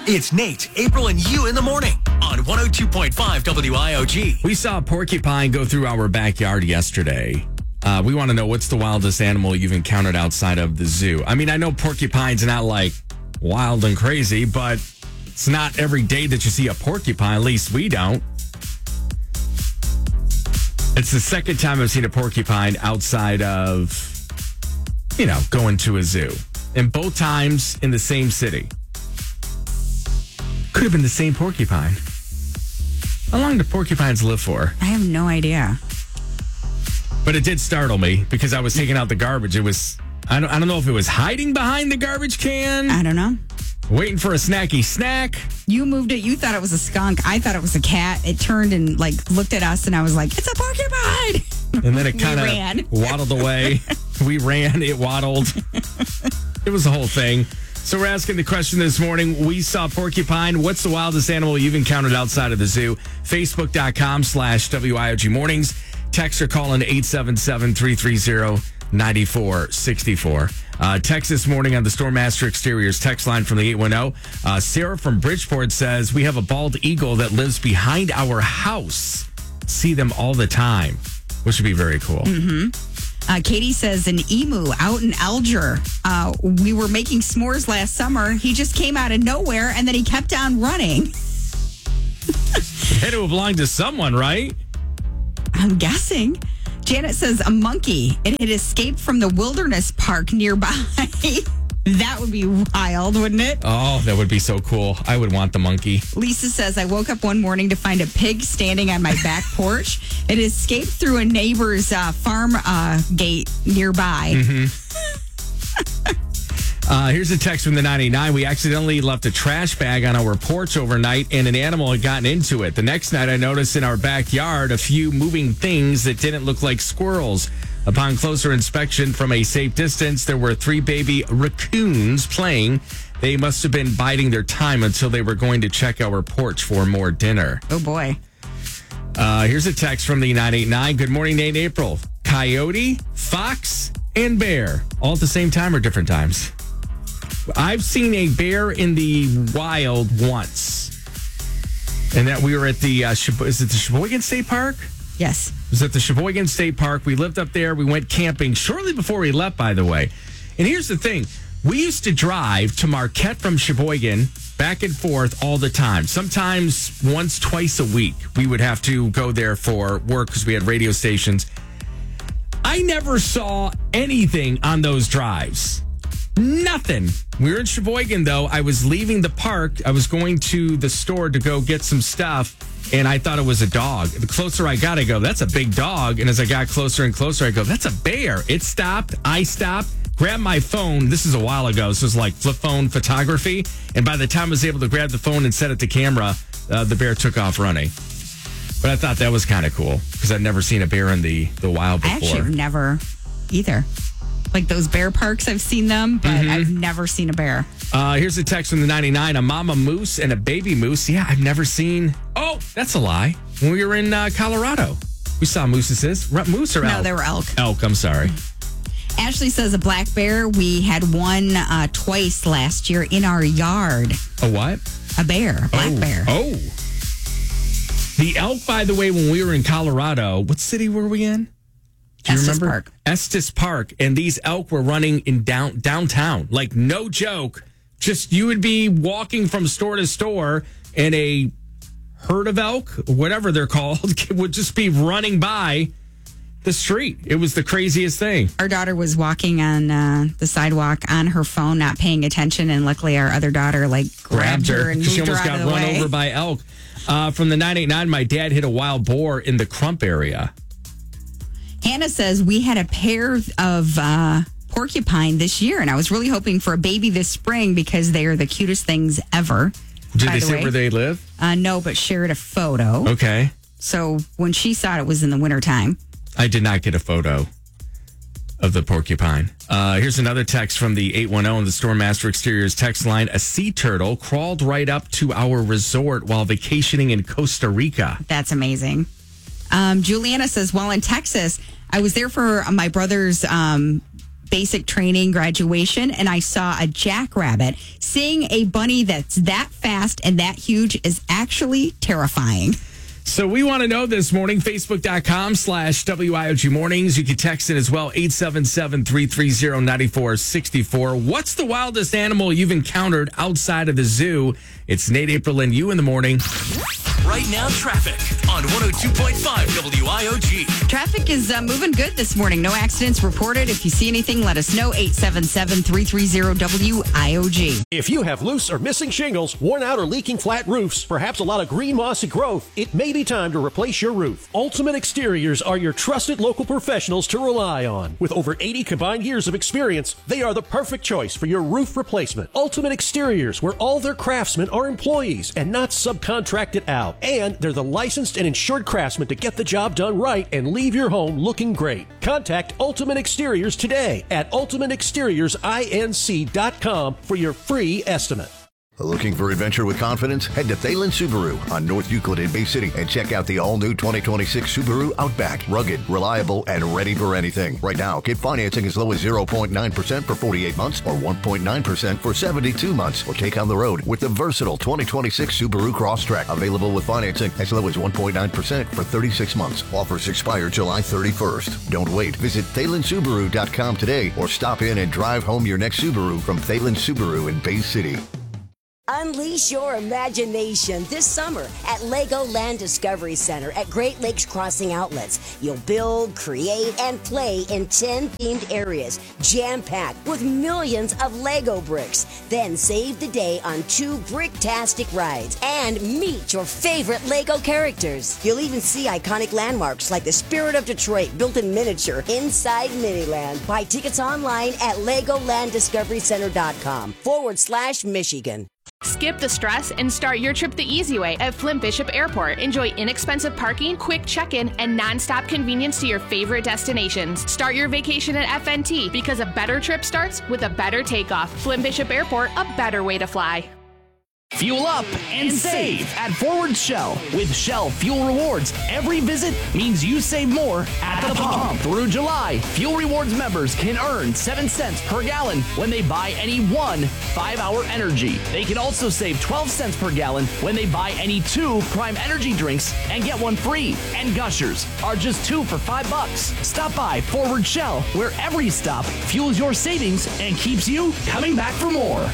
It's Nate, April, and you in the morning on 102.5 WIOG. We saw a porcupine go through our backyard yesterday. We want to know, what's the wildest animal you've encountered outside of the zoo? I mean, I know porcupines are not like wild and crazy, but it's not every day that you see a porcupine. At least we don't. It's the second time I've seen a porcupine outside of, going to a zoo. And both times in the same city. Could have been the same porcupine. How long do porcupines live for? I have no idea. But it did startle me because I was taking out the garbage. It was, I don't know if it was hiding behind the garbage can. I don't know. Waiting for a snacky snack. You moved it. You thought it was a skunk. I thought it was a cat. It turned and looked at us, and I was like, "It's a porcupine!" And then it kind of waddled away. We ran. It waddled. It was the whole thing. So we're asking the question this morning. We saw porcupine. What's the wildest animal you've encountered outside of the zoo? Facebook.com/WIOG Mornings. Text or call in 877-330-9464. Text this morning on the Stormmaster Exteriors text line from the 810. Sarah from Bridgeport says, we have a bald eagle that lives behind our house. See them all the time, which would be very cool. Mm-hmm. Katie says an emu out in Alger. We were making s'mores last summer. He just came out of nowhere, and then he kept on running. It had to belong to someone, right? I'm guessing. Janet says a monkey. It had escaped from the wilderness park nearby. That would be wild, wouldn't it? Oh, that would be so cool. I would want the monkey. Lisa says, I woke up one morning to find a pig standing on my back porch. It escaped through a neighbor's farm gate nearby. Mm-hmm. Here's a text from the 99. We accidentally left a trash bag on our porch overnight, and an animal had gotten into it. The next night, I noticed in our backyard a few moving things that didn't look like squirrels. Upon closer inspection from a safe distance, there were 3 baby raccoons playing. They must have been biding their time until they were going to check our porch for more dinner. Oh, boy. Here's a text from the 989. Good morning, Nate and April. Coyote, fox, and bear. All at the same time or different times? I've seen a bear in the wild once. And that we were at the, is it the Sheboygan State Park? Yes. It was at the Sheboygan State Park. We lived up there. We went camping shortly before we left, by the way. And here's the thing. We used to drive to Marquette from Sheboygan back and forth all the time. Sometimes once, twice a week, we would have to go there for work because we had radio stations. I never saw anything on those drives. Nothing. We were in Sheboygan, though. I was leaving the park. I was going to the store to go get some stuff, and I thought it was a dog. The closer I got, I go, that's a big dog. And as I got closer and closer, I go, that's a bear. It stopped. I stopped, grabbed my phone. This is a while ago. This was like flip phone photography. And by the time I was able to grab the phone and set it to camera, the bear took off running. But I thought that was kind of cool because I'd never seen a bear in the wild before. I actually have never either. Like those bear parks, I've seen them, but I've never seen a bear. Here's a text from the 99. A mama moose and a baby moose. Yeah, I've never seen. Oh, that's a lie. When we were in Colorado, we saw mooses. Moose or elk? No, they were elk. Elk, I'm sorry. Ashley says a black bear. We had one twice last year in our yard. A what? A bear. A black bear. Oh. The elk, by the way, when we were in Colorado, what city were we in? Do you remember? Park. Estes Park. And these elk were running in downtown. Like, no joke. Just you would be walking from store to store and a herd of elk, whatever they're called, would just be running by the street. It was the craziest thing. Our daughter was walking on the sidewalk on her phone, not paying attention. And luckily our other daughter grabbed her and moved she her almost out got of the run way. over by elk. From the 989, my dad hit a wild boar in the Crump area. Hannah says we had a pair of porcupine this year, and I was really hoping for a baby this spring because they are the cutest things ever. Did they say where they live? No, but shared a photo. Okay. So when she saw it was in the wintertime. I did not get a photo of the porcupine. Here's another text from the 810 on the Stormmaster Exteriors text line. A sea turtle crawled right up to our resort while vacationing in Costa Rica. That's amazing. Juliana says, while in Texas, I was there for my brother's basic training graduation, and I saw a jackrabbit. Seeing a bunny that's that fast and that huge is actually terrifying. So we want to know this morning, Facebook.com/WIOG Mornings. You can text it as well, 877-330-9464. What's the wildest animal you've encountered outside of the zoo? It's Nate, April, and you in the morning. Right now, traffic on 102.5 WIOG. Traffic is moving good this morning. No accidents reported. If you see anything, let us know, 877-330-WIOG. If you have loose or missing shingles, worn out or leaking flat roofs, perhaps a lot of green mossy growth, it may be time to replace your roof. Ultimate Exteriors are your trusted local professionals to rely on. With over 80 combined years of experience, they are the perfect choice for your roof replacement. Ultimate Exteriors, where all their craftsmen are employees and not subcontracted out. And they're the licensed and insured craftsmen to get the job done right and leave your home looking great. Contact Ultimate Exteriors today at ultimateexteriorsINC.com for your free estimate. Looking for adventure with confidence? Head to Thalen Subaru on North Euclid in Bay City and check out the all-new 2026 Subaru Outback. Rugged, reliable, and ready for anything. Right now, get financing as low as 0.9% for 48 months or 1.9% for 72 months. Or take on the road with the versatile 2026 Subaru Crosstrek. Available with financing as low as 1.9% for 36 months. Offers expire July 31st. Don't wait. Visit ThalenSubaru.com today or stop in and drive home your next Subaru from Thalen Subaru in Bay City. Unleash your imagination this summer at Legoland Discovery Center at Great Lakes Crossing Outlets. You'll build, create, and play in 10 themed areas, jam-packed with millions of Lego bricks. Then save the day on 2 bricktastic rides and meet your favorite Lego characters. You'll even see iconic landmarks like the Spirit of Detroit built in miniature inside Miniland. Buy tickets online at LegolandDiscoveryCenter.com/Michigan. Skip the stress and start your trip the easy way at Flint Bishop Airport. Enjoy inexpensive parking, quick check-in, and non-stop convenience to your favorite destinations. Start your vacation at FNT because a better trip starts with a better takeoff. Flint Bishop Airport, a better way to fly. Fuel up and save at Forward Shell. With Shell Fuel Rewards, every visit means you save more at the pump. Through July, Fuel Rewards members can earn 7 cents per gallon when they buy any 1 5-hour energy. They can also save 12 cents per gallon when they buy any 2 Prime Energy drinks and get 1 free. And Gushers are just 2 for $5. Stop by Forward Shell, where every stop fuels your savings and keeps you coming back for more.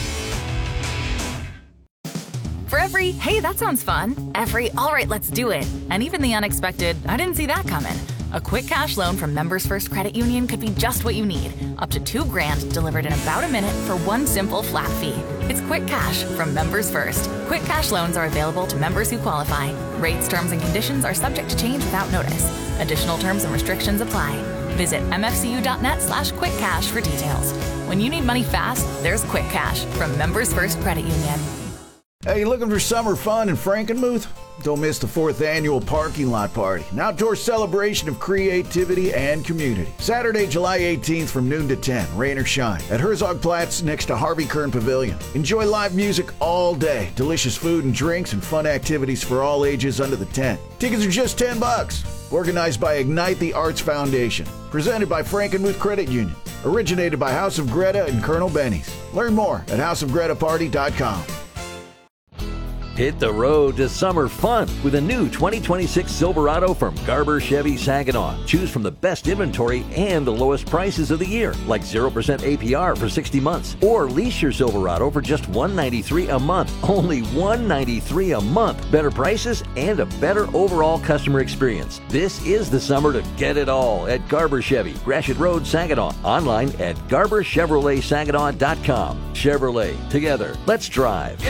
For every, hey, that sounds fun, every, all right, let's do it, and even the unexpected, I didn't see that coming. A quick cash loan from Members First Credit Union could be just what you need. Up to $2 grand delivered in about a minute for 1 simple flat fee. It's Quick Cash from Members First. Quick cash loans are available to members who qualify. Rates, terms, and conditions are subject to change without notice. Additional terms and restrictions apply. Visit mfcu.net/quickcash for details. When you need money fast, there's Quick Cash from Members First Credit Union. Hey, looking for summer fun in Frankenmuth? Don't miss the 4th annual Parking Lot Party, an outdoor celebration of creativity and community. Saturday, July 18th from noon to 10, rain or shine, at Herzogplatz next to Harvey Kern Pavilion. Enjoy live music all day, delicious food and drinks, and fun activities for all ages under the tent. Tickets are just $10. Organized by Ignite the Arts Foundation. Presented by Frankenmuth Credit Union. Originated by House of Greta and Colonel Benny's. Learn more at houseofgretaparty.com. Hit the road to summer fun with a new 2026 Silverado from Garber Chevy Saginaw. Choose from the best inventory and the lowest prices of the year, like 0% APR for 60 months. Or lease your Silverado for just $193 a month. Only $193 a month. Better prices and a better overall customer experience. This is the summer to get it all at Garber Chevy, Gratiot Road, Saginaw. Online at GarberChevroletSaginaw.com. Chevrolet, together, let's drive.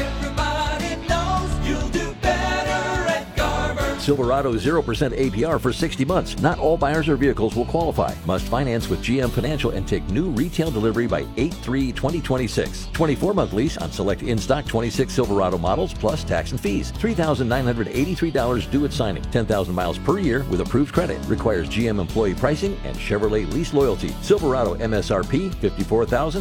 Silverado 0% APR for 60 months. Not all buyers or vehicles will qualify. Must finance with GM Financial and take new retail delivery by 8/3/2026. 24-month lease on select in-stock 26 Silverado models plus tax and fees. $3,983 due at signing. 10,000 miles per year with approved credit. Requires GM employee pricing and Chevrolet lease loyalty. Silverado MSRP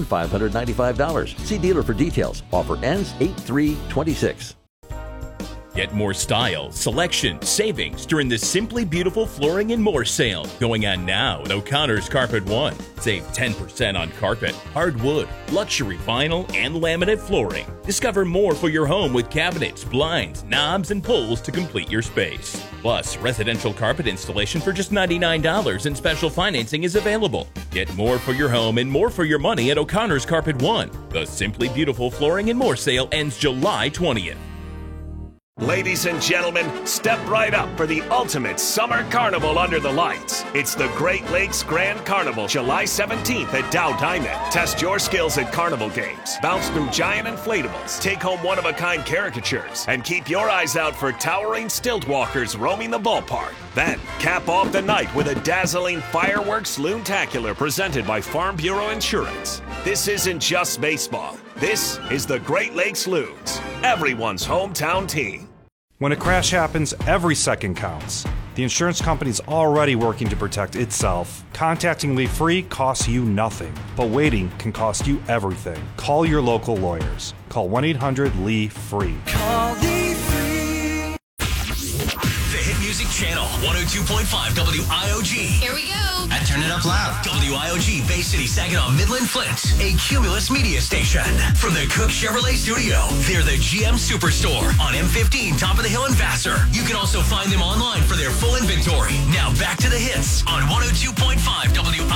$54,595. See dealer for details. Offer ends 8/3/26. Get more style, selection, savings during the Simply Beautiful Flooring and More sale going on now at O'Connor's Carpet One. Save 10% on carpet, hardwood, luxury vinyl, and laminate flooring. Discover more for your home with cabinets, blinds, knobs, and pulls to complete your space. Plus, residential carpet installation for just $99 and special financing is available. Get more for your home and more for your money at O'Connor's Carpet One. The Simply Beautiful Flooring and More sale ends July 20th. Ladies and gentlemen, step right up for the ultimate summer carnival under the lights. It's the Great Lakes Grand Carnival, July 17th at Dow Diamond. Test your skills at carnival games, bounce through giant inflatables, take home one-of-a-kind caricatures, and keep your eyes out for towering stilt walkers roaming the ballpark. Then, cap off the night with a dazzling fireworks loontacular presented by Farm Bureau Insurance. This isn't just baseball. This is the Great Lakes Loons, everyone's hometown team. When a crash happens, every second counts. The insurance company's already working to protect itself. Contacting Lee Free costs you nothing, but waiting can cost you everything. Call your local lawyers. Call 1-800-LEE-FREE. Call Lee Free. The Hit Music Channel, 102.5 WIOG. Here we go. And turn it up loud. WIOG, Bay City, Saginaw, Midland, Flint. A Cumulus media station. From the Cook Chevrolet Studio, they're the GM Superstore on M15, top of the hill in Vassar. You can also find them online for their full inventory. Now back to the hits on 102.5 WIOG.